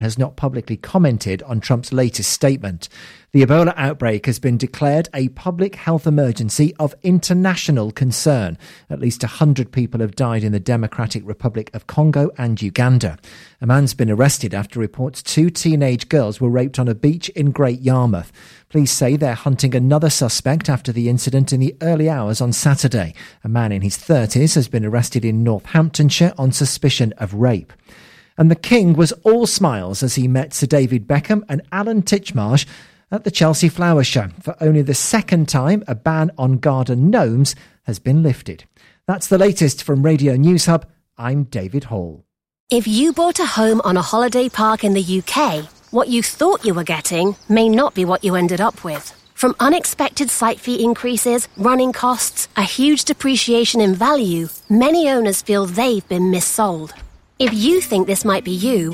has not publicly commented on Trump's latest statement. The Ebola outbreak has been declared a public health emergency of international concern. At least 100 people have died in the Democratic Republic of Congo and Uganda. A man's been arrested after reports 2 teenage girls were raped on a beach in Great Yarmouth. Police say they're hunting another suspect after the incident in the early hours on Saturday. A man in his 30s has been arrested in Northamptonshire on suspicion of rape. And the King was all smiles as he met Sir David Beckham and Alan Titchmarsh at the Chelsea Flower Show. For only the second time, a ban on garden gnomes has been lifted. That's the latest from Radio News Hub. I'm David Hall. If you bought a home on a holiday park in the UK, what you thought you were getting may not be what you ended up with. From unexpected site fee increases, running costs, a huge depreciation in value, many owners feel they've been missold. If you think this might be you,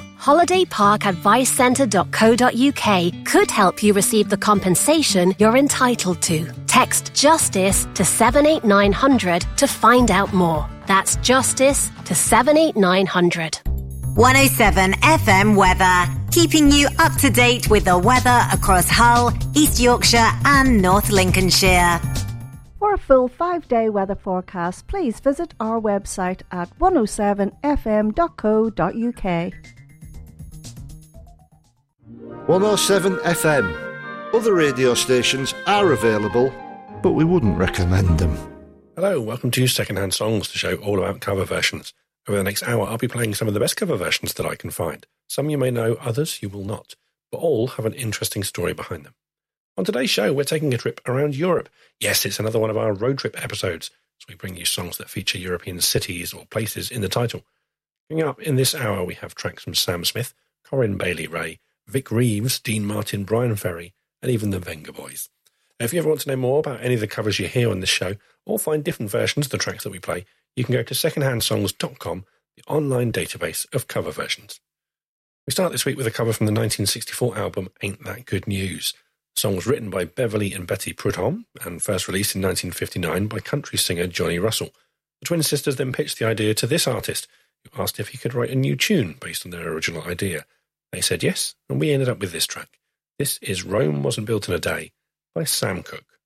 holidayparkadvicecentre.co.uk could help you receive the compensation you're entitled to. Text JUSTICE to 78900 to find out more. That's JUSTICE to 78900. 107 FM weather, keeping you up to date with the weather across Hull, East Yorkshire and North Lincolnshire. For a full 5-day weather forecast, please visit our website at 107fm.co.uk. 107 FM. Other radio stations are available, but we wouldn't recommend them. Hello, welcome to Secondhand Songs, the show all about cover versions. Over the next hour, I'll be playing some of the best cover versions that I can find. Some you may know, others you will not, but all have an interesting story behind them. On today's show, we're taking a trip around Europe. Yes, it's another one of our road trip episodes, so we bring you songs that feature European cities or places in the title. Coming up in this hour, we have tracks from Sam Smith, Corinne Bailey-Rae, Vic Reeves, Dean Martin, Brian Ferry, and even the Venga Boys. If you ever want to know more about any of the covers you hear on this show, or find different versions of the tracks that we play, you can go to secondhandsongs.com, the online database of cover versions. We start this week with a cover from the 1964 album Ain't That Good News. The song was written by Beverly and Betty Prudhomme and first released in 1959 by country singer Johnny Russell. The twin sisters then pitched the idea to this artist, who asked if he could write a new tune based on their original idea. They said yes, and we ended up with this track. This is Rome Wasn't Built in a Day by Sam Cooke.